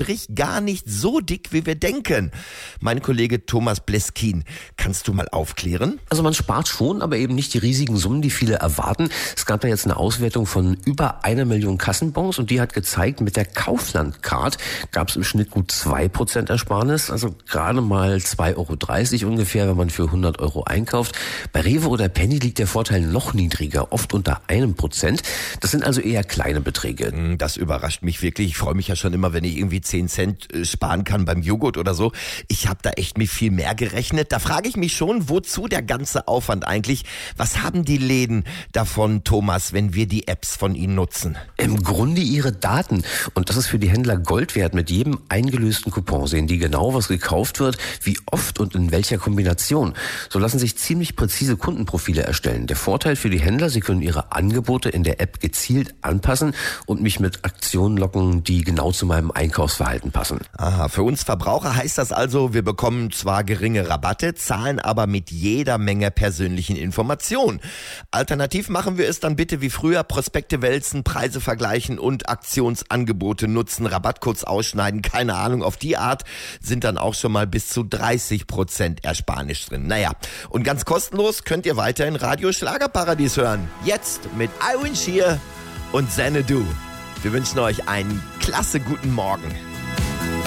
schwierig, gar nicht so dick, wie wir denken. Mein Kollege Thomas Bleskin, kannst du mal aufklären? Also man spart schon, aber eben nicht die riesigen Summen, die viele erwarten. Es gab da jetzt eine Auswertung von über 1 Million Kassenbons und die hat gezeigt, mit der Kaufland-Card gab es im Schnitt gut 2% Ersparnis, also gerade mal 2,30 € ungefähr, wenn man für 100 € einkauft. Bei Rewe oder Penny liegt der Vorteil noch niedriger, oft unter 1%. Das sind also eher kleine Beträge. Das überrascht mich wirklich. Ich freue mich ja schon immer, wenn ich irgendwie 10 Cent sparen kann beim Joghurt oder so. Ich habe da echt mit viel mehr gerechnet. Da frage ich mich schon, wozu der ganze Aufwand eigentlich? Was haben die Läden davon, Thomas, wenn wir die Apps von ihnen nutzen? Im Grunde ihre Daten. Und das ist für die Händler Gold wert. Mit jedem eingelösten Coupon sehen die genau, was gekauft wird, wie oft und in welcher Kombination. So lassen sich ziemlich präzise Kundenprofile erstellen. Der Vorteil für die Händler, sie können ihre Angebote in der App gezielt anpassen und mich mit Aktionen locken, die genau zu meinem Einkaufsverhalten passen. Aha, für uns Verbraucher heißt das also, wir bekommen zwar geringe Rabatte, zahlen aber mit jeder Menge persönlichen Informationen. Alternativ machen wir es dann bitte wie früher, Prospekte wälzen, Preise vergleichen und Aktionsangebote nutzen, Rabattcodes ausschneiden, keine Ahnung, auf die Art sind dann auch schon mal bis zu 30% Ersparnis drin. Naja, und ganz kostenlos könnt ihr weiterhin Radio Schlagerparadies hören. Jetzt mit Iwan Schier und Xanadu. Wir wünschen euch einen klasse guten Morgen.